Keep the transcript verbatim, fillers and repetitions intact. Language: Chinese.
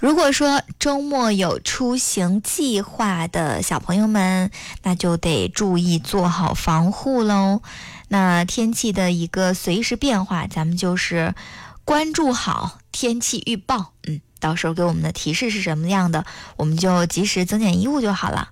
如果说周末有出行计划的小朋友们，那就得注意做好防护喽。那天气的一个随时变化，咱们就是关注好天气预报，嗯，到时候给我们的提示是什么样的，我们就及时增减衣物就好了。